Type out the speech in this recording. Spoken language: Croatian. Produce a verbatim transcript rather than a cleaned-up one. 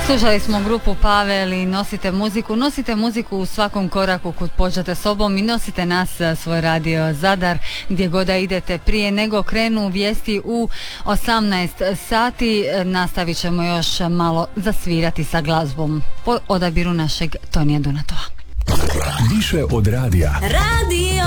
Slušali smo grupu Pavel i Nosite muziku. Nosite muziku u svakom koraku kud pođete sobom i nosite nas, svoj radio Zadar, gdje god da idete. Prije nego krenu vijesti u osamnaest sati, nastavit ćemo još malo zasvirati sa glazbom po odabiru našeg Tonija Dunatova. Više od radija. Radio